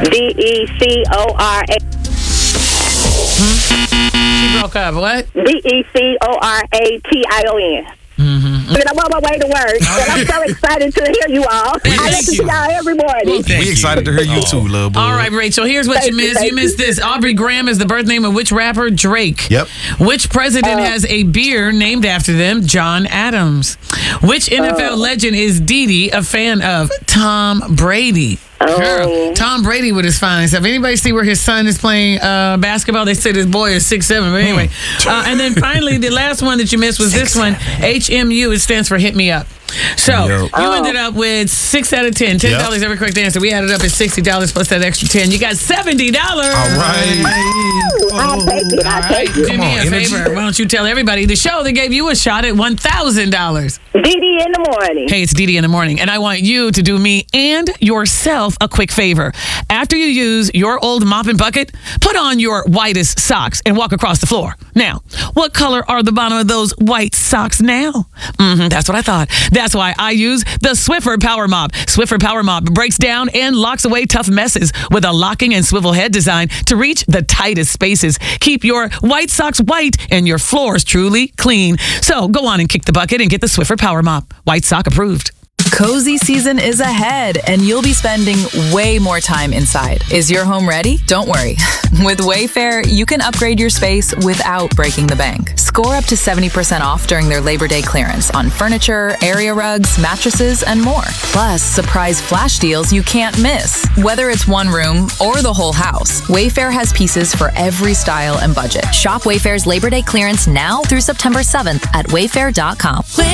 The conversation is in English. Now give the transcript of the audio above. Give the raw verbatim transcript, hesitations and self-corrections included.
D E C O R A. She broke up. What? D E C O R A T I O N. Mm-hmm. And I'm on my way to work. And I'm so excited to hear you all. Thank I listen you. to y'all every morning. Well, thank We you. excited to hear you too, little boy. All right, Rachel, here's what Thank you you, missed. thank You missed this. Aubrey Graham is the birth name of which rapper? Drake. Yep. Which president has a beer named after them? John Adams. Which N F L Oh. legend is Dee Dee a fan of? Tom Brady. Oh. Girl, Tom Brady with his fine stuff. Anybody see where his son is playing uh, basketball? They said his boy is six seven. But anyway, uh, and then finally, the last one that you missed was this one. H M U. It stands for Hit Me Up. So Yo. you Oh. ended up with six out of ten. Ten dollars Yep. every correct answer. We added up at sixty dollars plus that extra ten. You got seventy dollars. All right. I'll take it. All I'll right, take it. do me on, a energy. favor. Why don't you tell everybody the show that gave you a shot at one thousand dollars? Dee Dee in the morning. Hey, it's Dee Dee in the morning, and I want you to do me and yourself a quick favor. After you use your old mop and bucket, put on your whitest socks and walk across the floor. Now, what color are the bottom of those white socks now? Mm-hmm, that's what I thought. That's why I use the Swiffer Power Mop. Swiffer Power Mop breaks down and locks away tough messes with a locking and swivel head design to reach the tightest spaces. Keep your white socks white and your floors truly clean. So go on and kick the bucket and get the Swiffer Power Mop. White sock approved. Cozy season is ahead, and you'll be spending way more time inside. Is your home ready? Don't worry. With Wayfair, you can upgrade your space without breaking the bank. Score up to seventy percent off during their Labor Day clearance on furniture, area rugs, mattresses, and more. Plus, surprise flash deals you can't miss. Whether it's one room or the whole house, Wayfair has pieces for every style and budget. Shop Wayfair's Labor Day clearance now through September seventh at wayfair dot com. Wayfair.